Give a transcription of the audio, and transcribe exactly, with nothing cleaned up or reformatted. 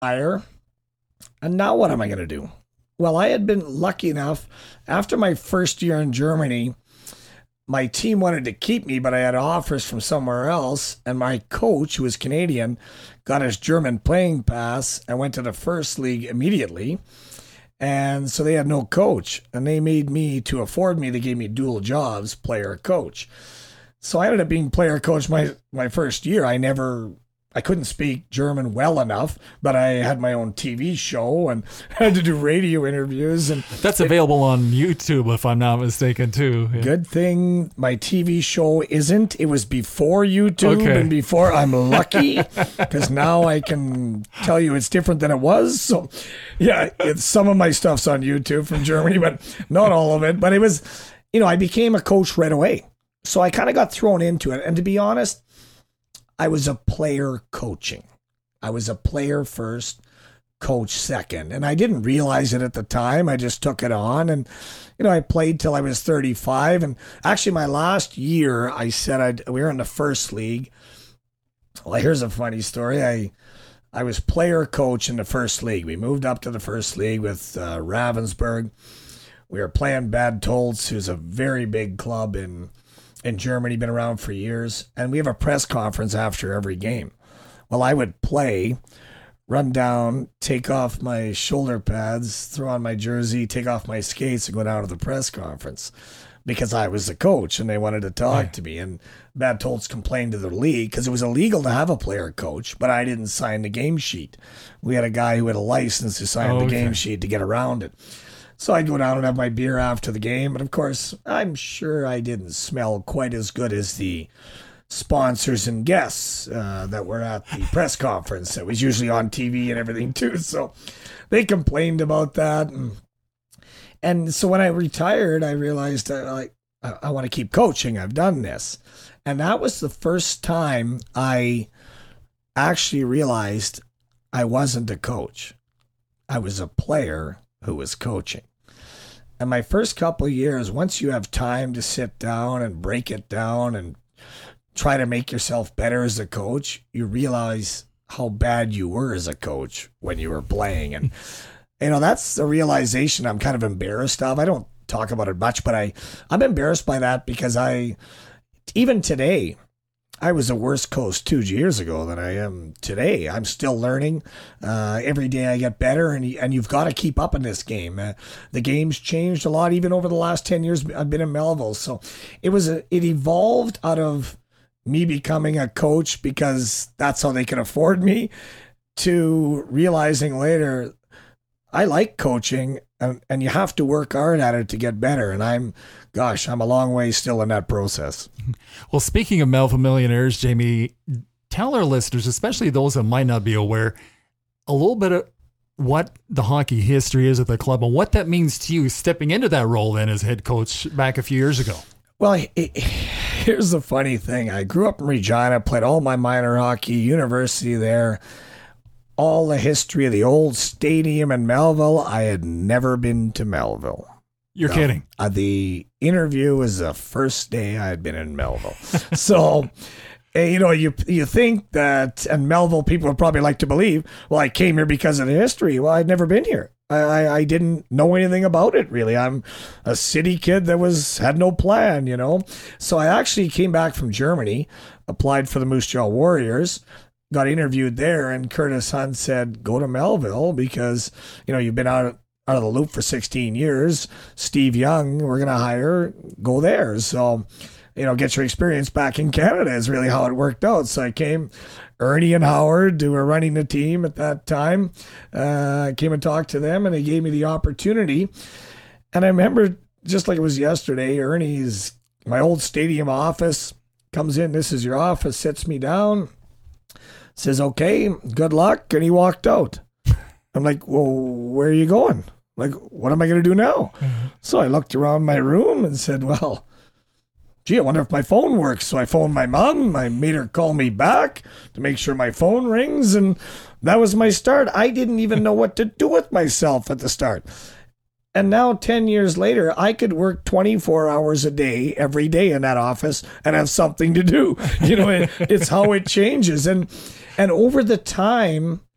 retire. And now what am I going to do? Well, I had been lucky enough after my first year in Germany. My team wanted to keep me, but I had offers from somewhere else. And my coach, who was Canadian, got his German playing pass and went to the first league immediately. And so they had no coach. And they made me, to afford me, they gave me dual jobs, player, coach. So I ended up being player coach my, my first year. I never... I couldn't speak German well enough, but I had my own T V show and had to do radio interviews. And that's available on YouTube, if I'm not mistaken, too. Yeah. Good thing my T V show isn't. It was before YouTube okay. and before. I'm lucky because now I can tell you it's different than it was. So, yeah, it's, some of my stuff's on YouTube from Germany, but not all of it. But it was, you know, I became a coach right away. So I kind of got thrown into it. And to be honest, I was a player coaching. I was a player first, coach second. And I didn't realize it at the time. I just took it on. And, you know, I played till I was thirty-five. And actually my last year, I said I'd, we were in the first league. Well, here's a funny story. I I was player coach in the first league. We moved up to the first league with uh, Ravensburg. We were playing Bad Tolz, who's a very big club in in Germany, been around for years, and we have a press conference after every game. Well, I would play, run down, take off my shoulder pads, throw on my jersey, take off my skates, and go down to the press conference because I was the coach and they wanted to talk yeah. to me. And Bad Tolz complained to the league because it was illegal to have a player coach, but I didn't sign the game sheet. We had a guy who had a license to sign oh, the okay. game sheet to get around it. So I'd go down and have my beer after the game. And of course, I'm sure I didn't smell quite as good as the sponsors and guests uh, that were at the press conference. It was usually on T V and everything too. So they complained about that. And, and so when I retired, I realized uh, I, I want to keep coaching. I've done this. And that was the first time I actually realized I wasn't a coach. I was a player who was coaching. And my first couple of years, once you have time to sit down and break it down and try to make yourself better as a coach, you realize how bad you were as a coach when you were playing. And, you know, that's a realization I'm kind of embarrassed of. I don't talk about it much, but I, I'm embarrassed by that because I, even today, I was a worse coach two years ago than I am today. I'm still learning. Uh, every day I get better, and and you've got to keep up in this game. Uh, the game's changed a lot, even over the last ten years I've been in Melville. So it was a, it evolved out of me becoming a coach because that's how they can afford me, to realizing later I like coaching, and, and you have to work hard at it to get better. And I'm, gosh, I'm a long way still in that process. Well, speaking of Melville Millionaires, Jamie, tell our listeners, especially those that might not be aware, a little bit of what the hockey history is at the club and what that means to you stepping into that role then as head coach back a few years ago. Well, it, it, here's the funny thing. I grew up in Regina, played all my minor hockey, university there. All the history of the old stadium in Melville. I had never been to Melville. You're no, kidding. Uh, the interview was the first day I had been in Melville. So, you know, you you think that, and Melville people would probably like to believe, well, I came here because of the history. Well, I'd never been here. I, I, I didn't know anything about it, really. I'm a city kid that was had no plan, you know. So I actually came back from Germany, applied for the Moose Jaw Warriors, got interviewed there, and Curtis Hunt said, go to Melville because, you know, you've been out, out of the loop for sixteen years. Steve Young, we're going to hire, go there. So, you know, get your experience back in Canada is really how it worked out. So I came, Ernie and Howard, who were running the team at that time, uh, I came and talked to them, and they gave me the opportunity. And I remember, just like it was yesterday, Ernie's, my old stadium office, comes in, this is your office, sits me down, says, okay, good luck, and he walked out. I'm like, well, where are you going? Like, what am I going to do now? Mm-hmm. So I looked around my room and said, well, gee, I wonder if my phone works. So I phoned my mom. I made her call me back to make sure my phone rings, and that was my start. I didn't even know what to do with myself at the start. And now, ten years later, I could work twenty-four hours a day, every day in that office and have something to do. You know, it, it's how it changes. And and over the time,